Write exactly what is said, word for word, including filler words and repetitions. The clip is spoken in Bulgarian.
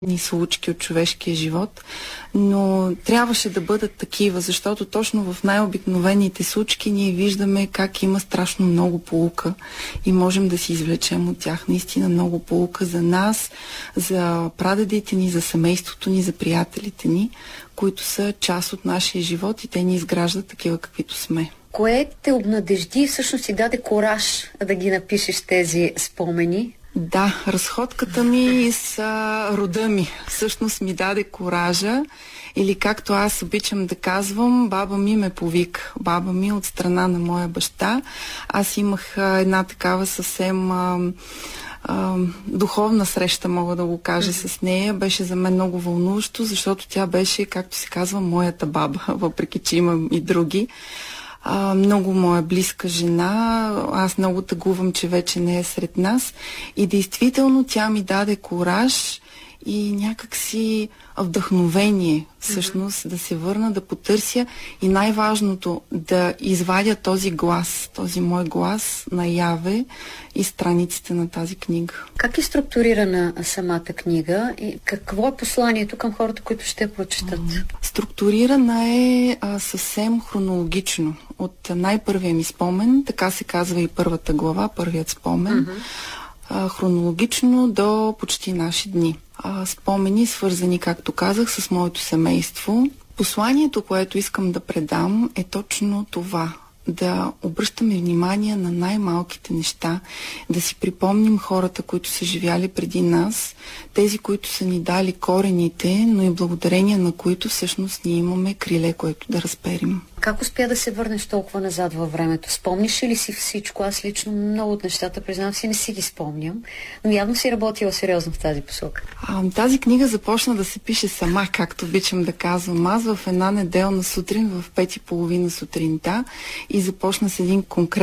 ни случки от човешкия живот, но трябваше да бъдат такива, защото точно в най-обикновените случки ние виждаме как има страшно много поука и можем да си извлечем от тях наистина много поука за нас, за прадедите ни, за семейството ни, за приятелите ни, които са част от нашия живот и те ни изграждат такива, каквито сме. Кое те обнадежди и всъщност ти даде кураж да ги напишеш тези спомени? Да, разходката ми с рода ми всъщност ми даде коража, или както аз обичам да казвам, баба ми ме повик. Баба ми от страна на моя баща. Аз имах а, една такава съвсем а, а, духовна среща, мога да го кажа, mm-hmm. с нея. Беше за мен много вълнуващо, защото тя беше, както се казва, моята баба, въпреки че имам и други. А, много моя близка жена, аз много тъгувам, че вече не е сред нас и действително тя ми даде кураж и някакси вдъхновение всъщност mm-hmm. да се върна, да потърся и най-важното да извадя този глас, този мой глас наяве и страниците на тази книга. Как е структурирана самата книга и какво е посланието към хората, които ще я прочитат? Mm-hmm. Структурирана е а, съвсем хронологично. От най-първия ми спомен, така се казва и първата глава, първият спомен, mm-hmm. хронологично до почти наши дни. Спомени, свързани, както казах, с моето семейство. Посланието, което искам да предам, е точно това. Да обръщаме внимание на най-малките неща, да си припомним хората, които са живяли преди нас, тези, които са ни дали корените, но и благодарение на които всъщност ние имаме криле, което да разперим. Как успя да се върнеш толкова назад във времето? Спомниш ли си всичко? Аз лично много от нещата, признавам си, не си ги спомням, но явно си работила сериозно в тази посока. А, тази книга започна да се пише сама, както обичам да казвам. Аз в една неделна сутрин, в пет и половина сутринта, и започна с един конкретен